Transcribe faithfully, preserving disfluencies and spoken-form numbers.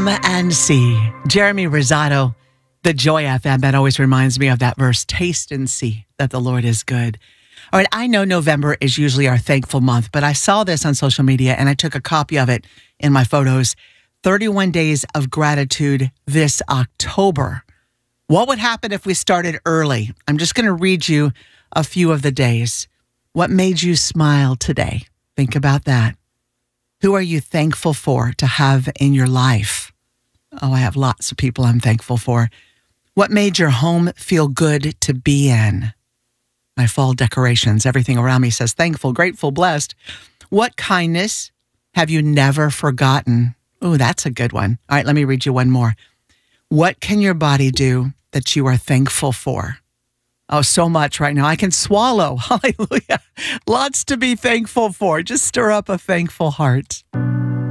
Come and see. Jeremy Rosado, the Joy F M. That always reminds me of that verse, taste and see that the Lord is good. All right, I know November is usually our thankful month, but I saw this on social media and I took a copy of it in my photos. thirty-one days of gratitude this October. What would happen if we started early? I'm just going to read you a few of the days. What made you smile today? Think about that. Who are you thankful for to have in your life? Oh, I have lots of people I'm thankful for. What made your home feel good to be in? My fall decorations, everything around me says thankful, grateful, blessed. What kindness have you never forgotten? Oh, that's a good one. All right, let me read you one more. What can your body do that you are thankful for? Oh, so much right now. I can swallow. Hallelujah. Lots to be thankful for. Just stir up a thankful heart.